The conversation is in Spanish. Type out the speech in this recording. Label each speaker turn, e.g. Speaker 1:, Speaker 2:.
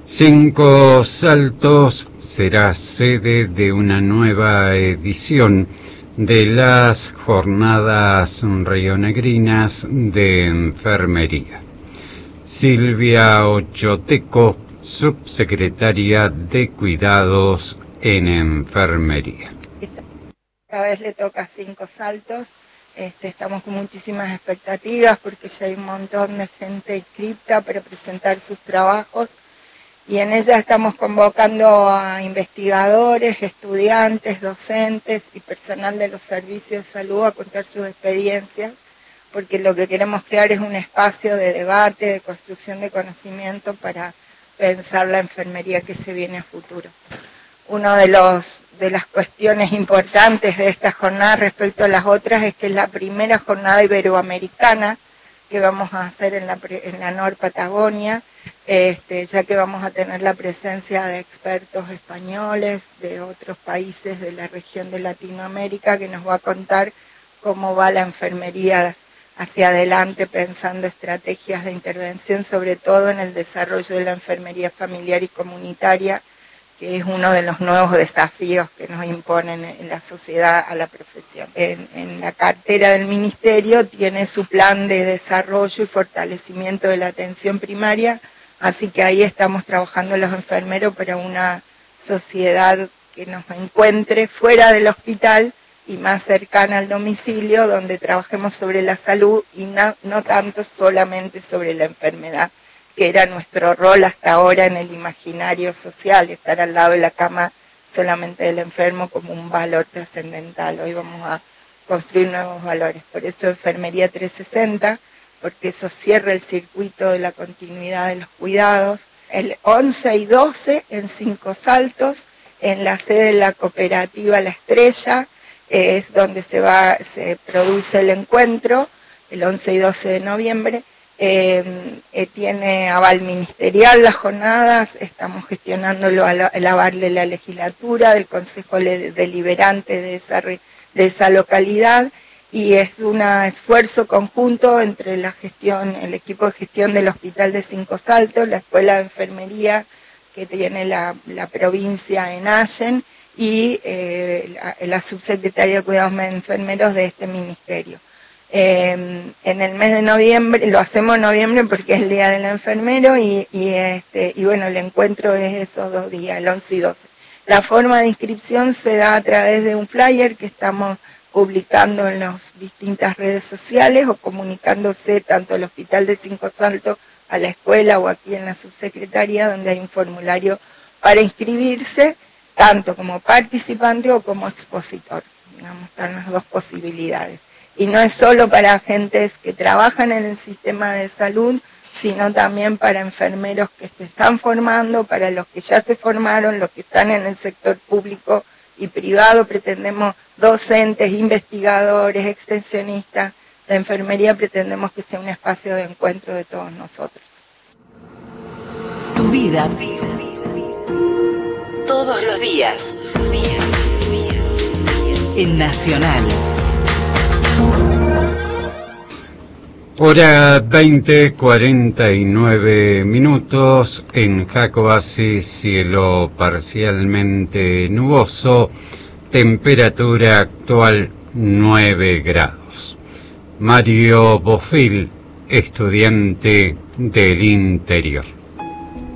Speaker 1: Cinco Saltos será sede de una nueva edición de las Jornadas Rionegrinas de Enfermería. Silvia Ochoteco, subsecretaria de Cuidados en Enfermería.
Speaker 2: Esta vez le toca Cinco Saltos. Estamos con muchísimas expectativas porque ya hay un montón de gente inscripta para presentar sus trabajos. Y en ella estamos convocando a investigadores, estudiantes, docentes y personal de los servicios de salud a contar sus experiencias, porque lo que queremos crear es un espacio de debate, de construcción de conocimiento para pensar la enfermería que se viene a futuro. Una de las cuestiones importantes de esta jornada respecto a las otras es que es la primera jornada iberoamericana que vamos a hacer en la Nor Patagonia, ya que vamos a tener la presencia de expertos españoles de otros países de la región de Latinoamérica que nos va a contar cómo va la enfermería hacia adelante pensando estrategias de intervención, sobre todo en el desarrollo de la enfermería familiar y comunitaria, que es uno de los nuevos desafíos que nos imponen en la sociedad a la profesión. En la cartera del Ministerio tiene su plan de desarrollo y fortalecimiento de la atención primaria, así que ahí estamos trabajando los enfermeros para una sociedad que nos encuentre fuera del hospital y más cercana al domicilio, donde trabajemos sobre la salud y no tanto solamente sobre la enfermedad, que era nuestro rol hasta ahora en el imaginario social, estar al lado de la cama solamente del enfermo como un valor trascendental. Hoy vamos a construir nuevos valores, por eso Enfermería 360, porque eso cierra el circuito de la continuidad de los cuidados. El 11 y 12 en Cinco Saltos, en la sede de la cooperativa La Estrella, es donde se produce el encuentro, el 11 y 12 de noviembre. Tiene aval ministerial las jornadas, estamos gestionándolo el aval de la legislatura, del Consejo Deliberante de esa localidad, y es un esfuerzo conjunto entre el equipo de gestión del Hospital de Cinco Saltos, la Escuela de Enfermería que tiene la provincia en Allen y la subsecretaria de Cuidados Enfermeros de este ministerio. En el mes de noviembre, lo hacemos en noviembre porque es el Día del Enfermero y bueno, el encuentro es esos 2 días, el 11 y 12. La forma de inscripción se da a través de un flyer que estamos publicando en las distintas redes sociales o comunicándose tanto al Hospital de Cinco Saltos, a la escuela o aquí en la subsecretaría, donde hay un formulario para inscribirse, tanto como participante o como expositor. Digamos, están las dos posibilidades. Y no es solo para agentes que trabajan en el sistema de salud, sino también para enfermeros que se están formando, para los que ya se formaron, los que están en el sector público y privado. Pretendemos docentes, investigadores, extensionistas. La enfermería pretendemos que sea un espacio de encuentro de todos nosotros.
Speaker 3: Tu vida. Todos los días. En Nacional.
Speaker 1: Hora 20:49 en Jacobasi, cielo parcialmente nuboso, temperatura actual 9 grados. Mario Bofil, estudiante del interior.